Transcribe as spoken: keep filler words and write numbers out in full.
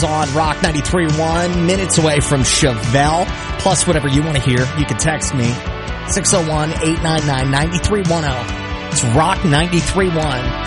on Rock ninety-three point one, minutes away from Chevelle. Plus, whatever you want to hear, you can text me, six oh one, eight nine nine, nine three one oh. It's Rock ninety-three point one.